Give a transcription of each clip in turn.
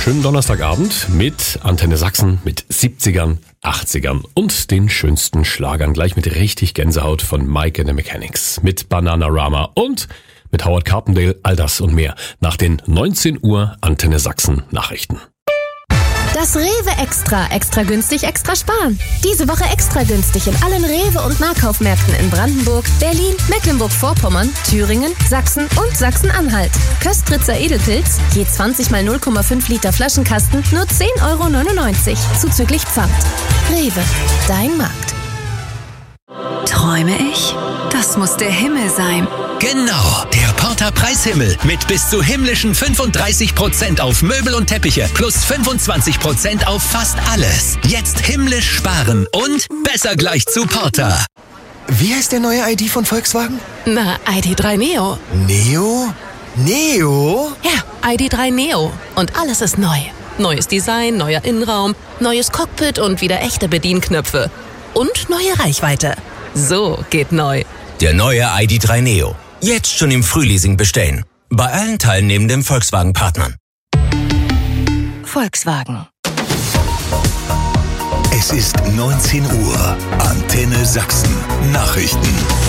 Schönen Donnerstagabend mit Antenne Sachsen, mit 70ern, 80ern und den schönsten Schlagern. Gleich mit richtig Gänsehaut von Mike and the Mechanics, mit Bananarama und mit Howard Carpendale. All das und mehr nach den 19 Uhr Antenne Sachsen Nachrichten. Das Rewe Extra günstig, extra sparen. Diese Woche extra günstig in allen Rewe- und Nahkaufmärkten in Brandenburg, Berlin, Mecklenburg-Vorpommern, Thüringen, Sachsen und Sachsen-Anhalt. Köstritzer Edelpilz, je 20 mal 0,5 Liter Flaschenkasten, nur 10,99 €, zuzüglich Pfand. Rewe, dein Markt. Träume ich? Das muss der Himmel sein. Genau, der Porter Preishimmel mit bis zu himmlischen 35% auf Möbel und Teppiche plus 25% auf fast alles. Jetzt himmlisch sparen und besser gleich zu Porter. Wie heißt der neue ID von Volkswagen? Na, ID.3 Neo. Neo? Neo? Ja, ID.3 Neo. Und alles ist neu. Neues Design, neuer Innenraum, neues Cockpit und wieder echte Bedienknöpfe. Und neue Reichweite. So geht neu. Der neue ID.3 Neo. Jetzt schon im Frühleasing bestellen. Bei allen teilnehmenden Volkswagen-Partnern. Volkswagen. Es ist 19 Uhr. Antenne Sachsen. Nachrichten.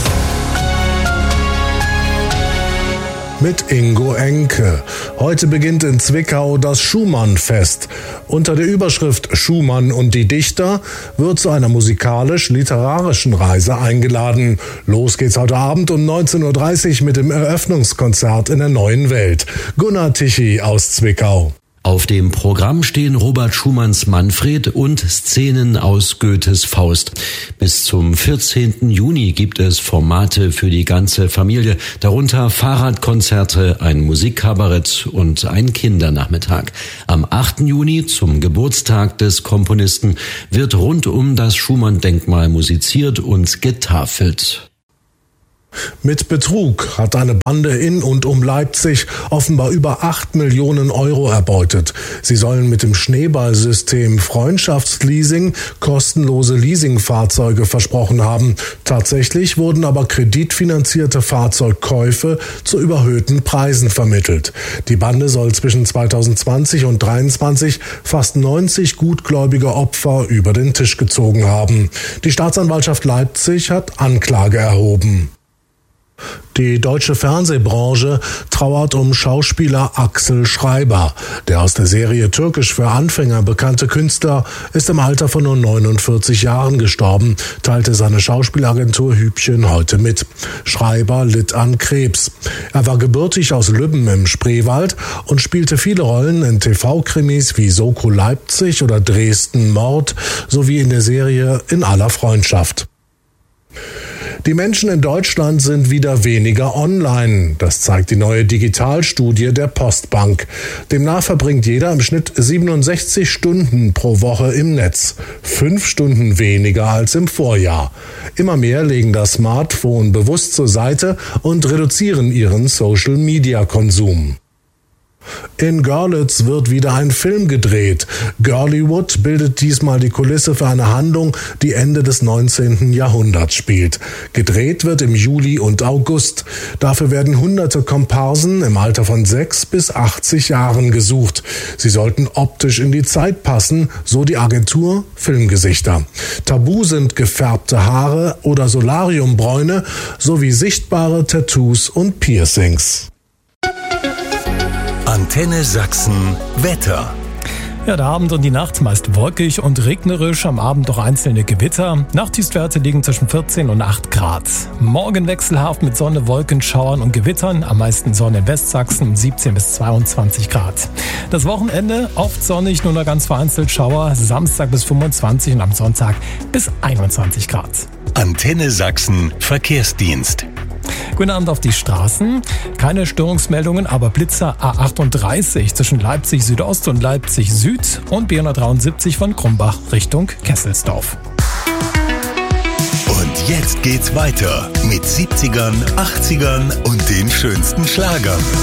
Mit Ingo Enke. Heute beginnt in Zwickau das Schumann-Fest. Unter der Überschrift Schumann und die Dichter wird zu einer musikalisch-literarischen Reise eingeladen. Los geht's heute Abend um 19.30 Uhr mit dem Eröffnungskonzert in der Neuen Welt. Gunnar Tichy aus Zwickau. Auf dem Programm stehen Robert Schumanns Manfred und Szenen aus Goethes Faust. Bis zum 14. Juni gibt es Formate für die ganze Familie, darunter Fahrradkonzerte, ein Musikkabarett und ein Kindernachmittag. Am 8. Juni, zum Geburtstag des Komponisten, wird rund um das Schumann-Denkmal musiziert und getafelt. Mit Betrug hat eine Bande in und um Leipzig offenbar über 8 Millionen € erbeutet. Sie sollen mit dem Schneeballsystem Freundschaftsleasing kostenlose Leasingfahrzeuge versprochen haben. Tatsächlich wurden aber kreditfinanzierte Fahrzeugkäufe zu überhöhten Preisen vermittelt. Die Bande soll zwischen 2020 und 2023 fast 90 gutgläubige Opfer über den Tisch gezogen haben. Die Staatsanwaltschaft Leipzig hat Anklage erhoben. Die deutsche Fernsehbranche trauert um Schauspieler Axel Schreiber. Der aus der Serie Türkisch für Anfänger bekannte Künstler ist im Alter von nur 49 Jahren gestorben, teilte seine Schauspielagentur Hübchen heute mit. Schreiber litt an Krebs. Er war gebürtig aus Lübben im Spreewald und spielte viele Rollen in TV-Krimis wie Soko Leipzig oder Dresden Mord sowie in der Serie In aller Freundschaft. Die Menschen in Deutschland sind wieder weniger online. Das zeigt die neue Digitalstudie der Postbank. Demnach verbringt jeder im Schnitt 67 Stunden pro Woche im Netz. 5 Stunden weniger als im Vorjahr. Immer mehr legen das Smartphone bewusst zur Seite und reduzieren ihren Social-Media-Konsum. In Görlitz wird wieder ein Film gedreht. Girlywood bildet diesmal die Kulisse für eine Handlung, die Ende des 19. Jahrhunderts spielt. Gedreht wird im Juli und August. Dafür werden hunderte Komparsen im Alter von 6 bis 80 Jahren gesucht. Sie sollten optisch in die Zeit passen, so die Agentur Filmgesichter. Tabu sind gefärbte Haare oder Solariumbräune sowie sichtbare Tattoos und Piercings. Antenne Sachsen Wetter. Ja, der Abend und die Nacht meist wolkig und regnerisch, am Abend noch einzelne Gewitter. Nachttiefstwerte liegen zwischen 14 und 8 Grad. Morgen wechselhaft mit Sonne, Wolkenschauern und Gewittern, am meisten Sonne in Westsachsen, 17 bis 22 Grad. Das Wochenende oft sonnig, nur noch ganz vereinzelt Schauer, Samstag bis 25 und am Sonntag bis 21 Grad. Antenne Sachsen Verkehrsdienst. Guten Abend auf die Straßen. Keine Störungsmeldungen, aber Blitzer A38 zwischen Leipzig Südost und Leipzig Süd und B173 von Krumbach Richtung Kesselsdorf. Und jetzt geht's weiter mit 70ern, 80ern und den schönsten Schlagern.